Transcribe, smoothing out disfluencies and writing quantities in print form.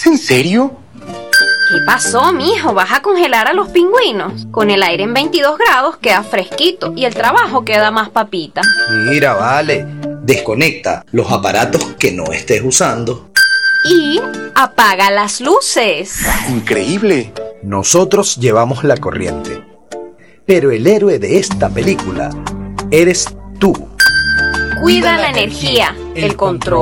en serio? ¿Qué pasó, mijo? ¿Vas a congelar a los pingüinos? Con el aire en 22 grados queda fresquito y el trabajo queda más papita. Mira, vale, desconecta los aparatos que no estés usando. Y apaga las luces. Increíble. Nosotros llevamos la corriente, pero el héroe de esta película eres tú. Cuida la energía, el control